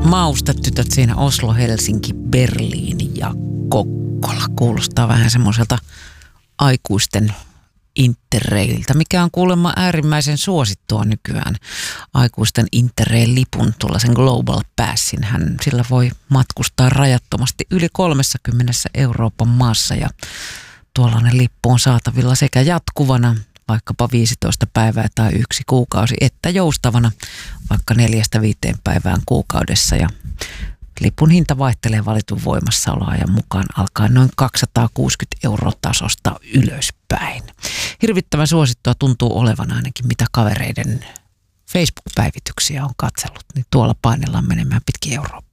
Maustetytöt siinä Oslo, Helsinki, Berliini ja Kokkola. Kuulostaa vähän semmoiselta aikuisten Interraililta, mikä on kuulemma äärimmäisen suosittua nykyään. Aikuisten Interrail-lipun, tuollaisen Global Passin, sillä voi matkustaa rajattomasti yli 30 Euroopan maassa ja tuollainen lippu on saatavilla sekä jatkuvana, vaikkapa 15 päivää tai 1 kuukausi, että joustavana vaikka 4-5 päivään kuukaudessa. Ja lipun hinta vaihtelee valitun voimassaoloajan mukaan alkaen noin 260 € tasosta ylöspäin. Hirvittävän suosittua tuntuu olevan ainakin mitä kavereiden Facebook-päivityksiä on katsellut, niin tuolla painellaan menemään pitkin Eurooppaa.